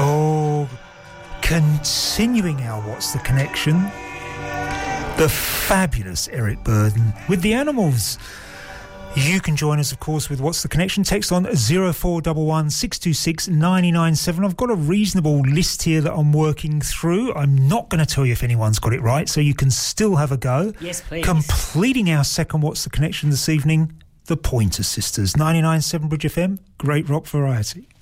Oh, continuing our What's the Connection, the fabulous Eric Burden with The Animals. You can join us, of course, with What's the Connection. Text on 0411 626 997. I've got a reasonable list here that I'm working through. I'm not going to tell you if anyone's got it right, so you can still have a go. Yes, please. Completing our second What's the Connection this evening, the Pointer Sisters, 99.7 Bridge FM, great rock variety.